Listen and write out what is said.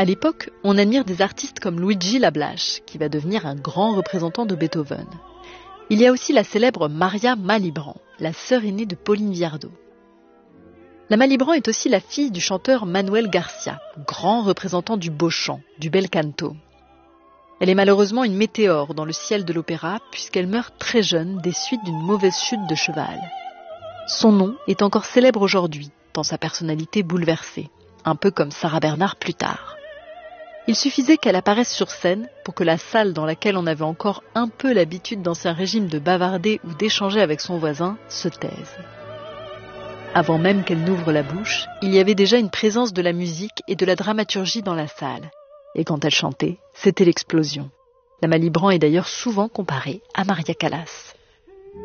À l'époque, on admire des artistes comme Luigi Lablache, qui va devenir un grand représentant de Beethoven. Il y a aussi la célèbre Maria Malibran, la sœur aînée de Pauline Viardot. La Malibran est aussi la fille du chanteur Manuel Garcia, grand représentant du beau chant, du bel canto. Elle est malheureusement une météore dans le ciel de l'opéra puisqu'elle meurt très jeune des suites d'une mauvaise chute de cheval. Son nom est encore célèbre aujourd'hui, tant sa personnalité bouleversée, un peu comme Sarah Bernhardt plus tard. Il suffisait qu'elle apparaisse sur scène pour que la salle dans laquelle on avait encore un peu l'habitude d'Ancien Régime de bavarder ou d'échanger avec son voisin se taise. Avant même qu'elle n'ouvre la bouche, il y avait déjà une présence de la musique et de la dramaturgie dans la salle. Et quand elle chantait, c'était l'explosion. La Malibran est d'ailleurs souvent comparée à Maria Callas.